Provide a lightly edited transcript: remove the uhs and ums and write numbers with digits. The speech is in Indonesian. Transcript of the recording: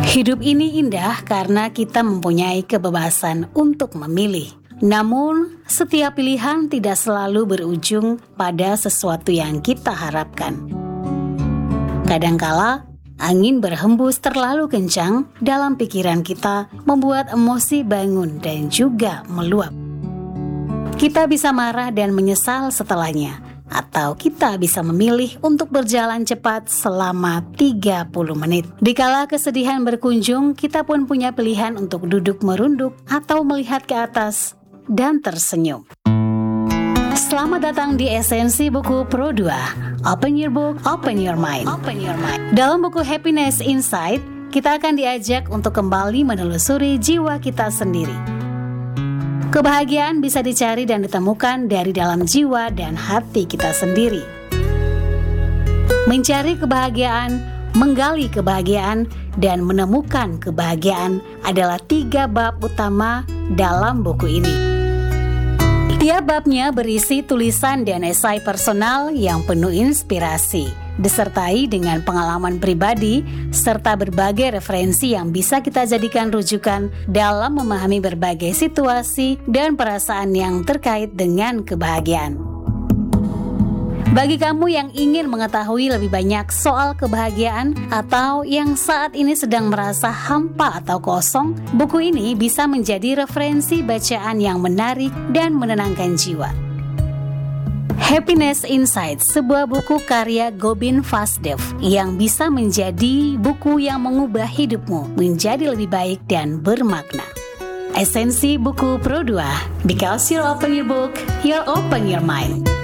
Hidup ini indah karena kita mempunyai kebebasan untuk memilih. Namun, setiap pilihan tidak selalu berujung pada sesuatu yang kita harapkan. Kadangkala, angin berhembus terlalu kencang dalam pikiran kita, membuat emosi bangun dan juga meluap. Kita bisa marah dan menyesal setelahnya, atau kita bisa memilih untuk berjalan cepat selama 30 menit. Dikala kesedihan berkunjung, kita pun punya pilihan untuk duduk merunduk atau melihat ke atas dan tersenyum. Selamat datang di Esensi Buku Pro 2. Open your book, open your mind. Dalam buku Happiness Inside, kita akan diajak untuk kembali menelusuri jiwa kita sendiri. Kebahagiaan bisa dicari dan ditemukan dari dalam jiwa dan hati kita sendiri. Mencari kebahagiaan, menggali kebahagiaan, dan menemukan kebahagiaan adalah 3 bab utama dalam buku ini. Tiap babnya berisi tulisan dan esai personal yang penuh inspirasi, disertai dengan pengalaman pribadi, serta berbagai referensi yang bisa kita jadikan rujukan dalam memahami berbagai situasi dan perasaan yang terkait dengan kebahagiaan. Bagi kamu yang ingin mengetahui lebih banyak soal kebahagiaan atau yang saat ini sedang merasa hampa atau kosong, buku ini bisa menjadi referensi bacaan yang menarik dan menenangkan jiwa. Happiness Inside, sebuah buku karya Gobind Vasdev yang bisa menjadi buku yang mengubah hidupmu menjadi lebih baik dan bermakna. Esensi Buku Pro 2, because you open your book, you open your mind.